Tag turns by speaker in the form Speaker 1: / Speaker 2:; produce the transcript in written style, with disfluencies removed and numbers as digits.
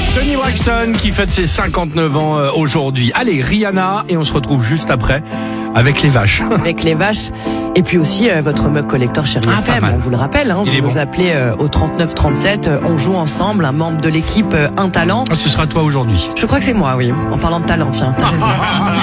Speaker 1: Toni Braxton qui fête ses 59 ans aujourd'hui. Allez, Rihanna, et on se retrouve juste après avec les vaches.
Speaker 2: Avec les vaches. Et puis aussi votre mug collector Chérie FM, on vous le rappelle, vous nous appelez au 39 37, on joue ensemble, un membre de l'équipe, un talent.
Speaker 1: Ce sera toi aujourd'hui.
Speaker 2: Je crois que c'est moi, oui, en parlant de talent, tiens, t'as raison.